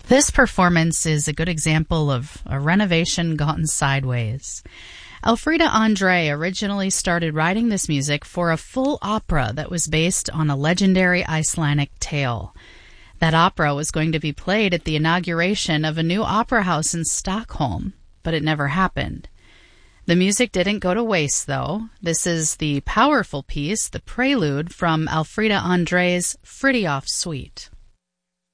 This performance is a good example of a renovation gone sideways. Elfriede Andre originally started writing this music for a full opera that was based on a legendary Icelandic tale. That opera was going to be played at the inauguration of a new opera house in Stockholm, but it never happened. The music didn't go to waste, though. This is the powerful piece, the prelude from Elfriede Andre's Fritiof Suite.